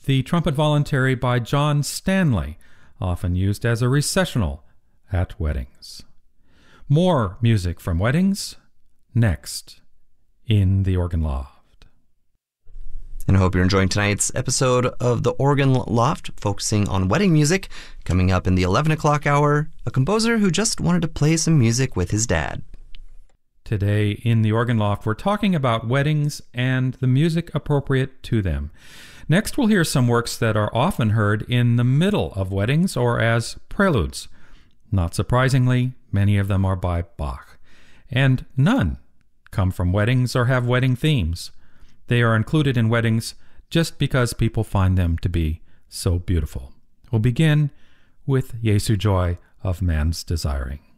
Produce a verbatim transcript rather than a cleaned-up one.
the trumpet voluntary by John Stanley, often used as a recessional at weddings. More music from weddings next in the Organ Loft. And I hope you're enjoying tonight's episode of the Organ Loft, focusing on wedding music. Coming up in the eleven o'clock hour, a composer who just wanted to play some music with his dad. Today in the Organ Loft, we're talking about weddings and the music appropriate to them. Next, we'll hear some works that are often heard in the middle of weddings or as preludes. Not surprisingly, many of them are by Bach. And none come from weddings or have wedding themes. They are included in weddings just because people find them to be so beautiful. We'll begin with Jesu Joy of Man's Desiring.